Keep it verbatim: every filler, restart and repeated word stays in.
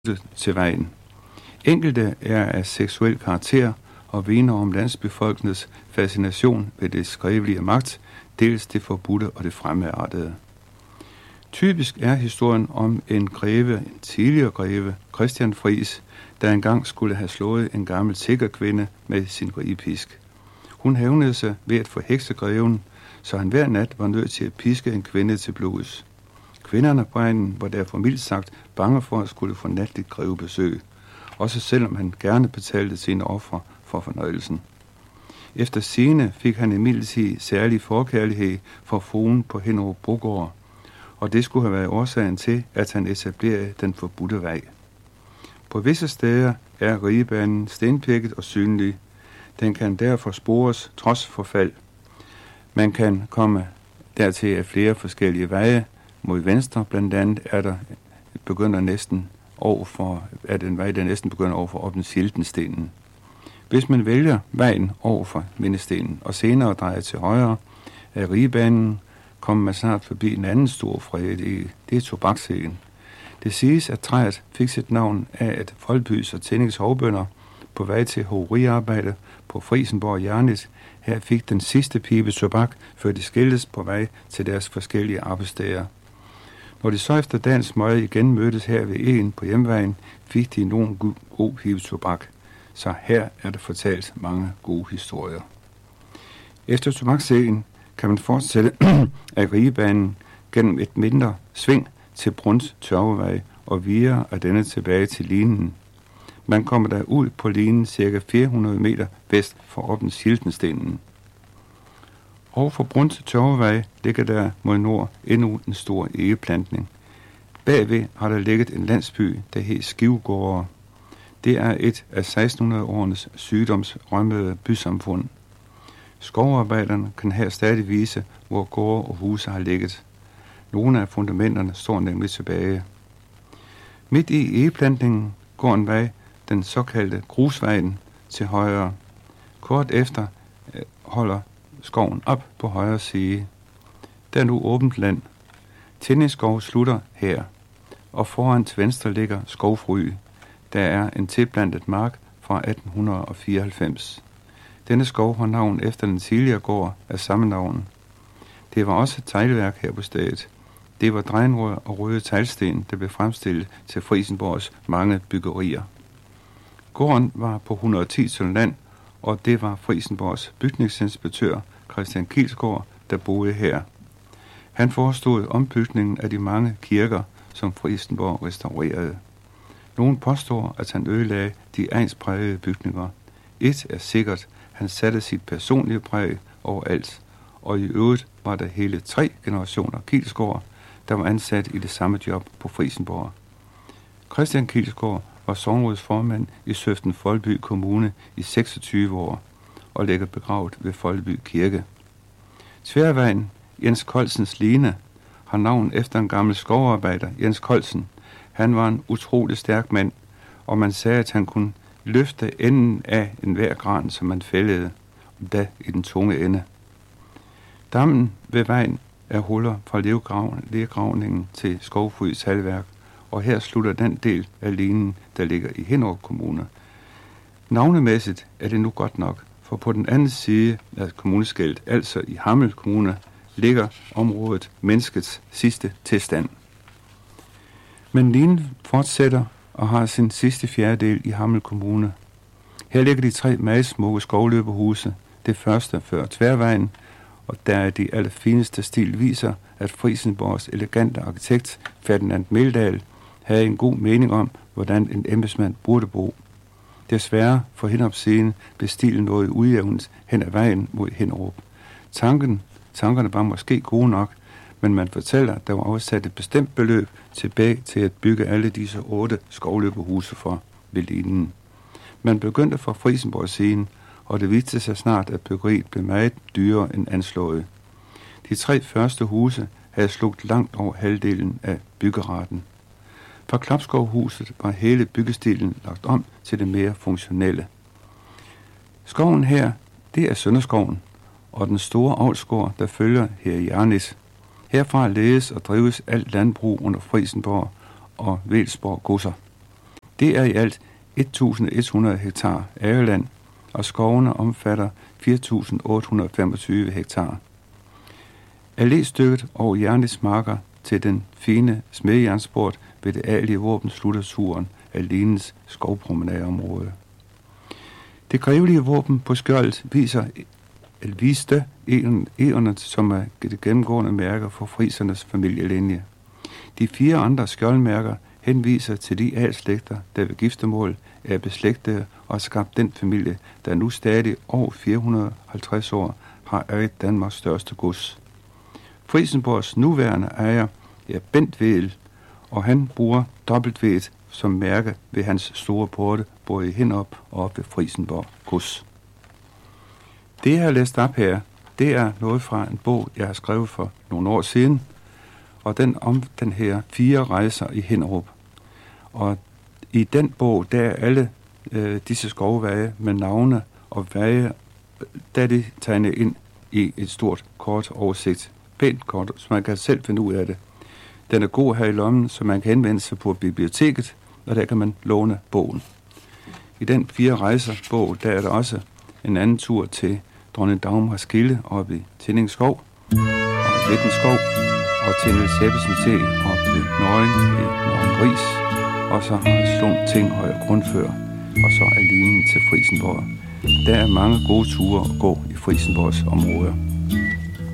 til vejen. Enkelte er af seksuel karakter og vidner om landsbefolkningens fascination ved det skrivelige magt, dels det forbudte og det fremadrettede. Typisk er historien om en greve, en tidligere greve, Christian Friis, der engang skulle have slået en gammel tiggerkvinde med sin rigepisk. Hun hævnede sig ved at forhekse greven, så han hver nat var nødt til at piske en kvinde til blods. Kvinderne på egnen var derfor mildt sagt bange for at skulle få natligt grevebesøg, også selvom han gerne betalte sine ofre for fornøjelsen. Efter sigende fik han imidlertid særlig forkærlighed for fruen på Hinnerup Brogård, og det skulle have været årsagen til, at han etablerede den forbudte vej. På visse steder er rigebanen stenpækket og synlig. Den kan derfor spores trods forfald. Man kan komme dertil af flere forskellige veje. Mod venstre blandt andet er der begynder næsten over for, er den vej, der næsten begynder over for op den Siltenstenen. Hvis man vælger vejen over for Mindestenen og senere drejer til højre af rigebanen, kommer man snart forbi en anden stor fredet. Det er Tobaksegen. Det siges, at træet fik sit navn af, at Foldbys og Tindings hovbønder på vej til hoveriarbejde på Frisenborg Jernet her fik den sidste pibe tobak, før de skiltes på vej til deres forskellige arbejdssteder. Når de så efter dagens møje igen mødtes her ved en på hjemvejen, fik de nogen god, god pibe tobak. Så her er der fortalt mange gode historier. Efter Tobaksegen kan man fortsætte af rigebanen gennem et mindre sving til Bruns Tørvevej og videre af denne tilbage til Linen. Man kommer der ud på Linen ca. fire hundrede meter vest for op den Siltenstenen. Og for Bruns Tørvevej ligger der mod nord endnu en stor egeplantning. Bagved har der ligget en landsby, der hed Skivegårde. Det er et af sekstenhundrede-årenes sygdomsrømmede bysamfund. Skovarbejderne kan her stadig vise, hvor gårde og huse har ligget. Nogle af fundamenterne står nemlig tilbage. Midt i egeplantningen går en vej, den såkaldte grusvejen, til højre. Kort efter holder skoven op på højre side. Der er nu åbent land. Tinningsskov slutter her, og foran til venstre ligger Skovfry. Der er en tilplantet mark fra atten fireoghalvfems. Denne skov har navn efter den tidligere gård af samme navn. Det var også et teglværk her på stedet. Det var drejnrør og røde teglsten, der blev fremstillet til Frisenborgs mange byggerier. Gården var på et hundrede og ti tønder land, og det var Frisenborgs bygningsinspektør Christian Kielsgaard, der boede her. Han forestod ombygningen af de mange kirker, som Frisenborg restaurerede. Nogen påstår, at han ødelagde de egnsprægede bygninger. Et er sikkert, han satte sit personlige præg overalt, og i øvrigt var der hele tre generationer Kielsgaard, der var ansat i det samme job på Frisenborg. Christian Kielsgaard var sognerådsformand i Søften Foldby Kommune i seksogtyve år og ligger begravet ved Foldby Kirke. Tværvejen, Jens Kolsens Line, har navn efter en gammel skovarbejder, Jens Kolsen. Han var en utrolig stærk mand, og man sagde, at han kunne løfte enden af enhver gran, som man fældede, da i den tunge ende. Dammen ved vejen er huller fra lergravningen til Skovfrys halvværk, og her slutter den del af linen, der ligger i Hinnerup Kommune. Navnemæssigt er det nu godt nok, for på den anden side af kommuneskældet, altså i Hammel Kommune, ligger området menneskets sidste tilstand. Men linen fortsætter og har sin sidste fjerdedel i Hammel Kommune. Her ligger de tre meget smukke skovløberhuse, det første før Tværvejen, og der er de allerfineste stil viser, at Frisenborgs elegante arkitekt Ferdinand Meldahl havde en god mening om, hvordan en embedsmand burde bo. Desværre for Hinnerup-scenen blev stilen noget ujævnt hen ad vejen mod Hinnerup. Tanken, tankerne var måske gode nok, men man fortæller, at der var afsat et bestemt beløb tilbage til at bygge alle disse otte skovløberhuse for ved linen. Man begyndte fra Frisenborgs scene, og det viste sig snart, at byggeriet blev meget dyrere end anslået. De tre første huse havde slugt langt over halvdelen af byggeraten. Fra Klapskovhuset var hele byggestilen lagt om til det mere funktionelle. Skoven her, det er Sønderskoven, og den store avlsgård, der følger her i Jernet. Herfra ledes og drives alt landbrug under Frisenborg og Velsborg godser. Det er i alt et tusind et hundrede hektar agerland, og skovene omfatter fire tusind otte hundrede femogtyve hektar. Allé-stykket over Jernits marker til den fine smedejernsbort ved det adelige våben slutter turen af Lenens skovpromenadeområde. Det grevelige våben på skjoldet viser at viste egerne, som er det gennemgående mærker for frisernes familielinje. De fire andre skjoldmærker henviser til de adelslægter, der ved giftermål er beslægtede og har skabt den familie, der nu stadig over fire hundrede og halvtreds år har ejet Danmarks største gods. Frijsenborgs nuværende ejer er Bent Wedel, og han bruger dobbelt-V'et som mærke ved hans store porte, både i Hinnerup og op ved Frijsenborg gods. Det, jeg har læst op her, det er noget fra en bog, jeg har skrevet for nogle år siden, og den om den her fire rejser i Hinnerup. Og i den bog, der er alle øh, disse skovveje med navne og veje, der er det tegnet ind i et stort kort oversigt. Pænt kort, så man kan selv finde ud af det. Den er god her i lommen, så man kan henvende sig på biblioteket, og der kan man låne bogen. I den fire rejser bog, der er der også en anden tur til Dronning Dagmars Kilde oppe i Tinding Skov, og Vitten Skov, og til Niels Jeppesen Se oppe ved Nøgen i Nøgen Gris, og så har Slund, Tinghøj og Grundfør, og så er linjen til Frijsenborg. Der er mange gode ture at gå i Frijsenborgs områder.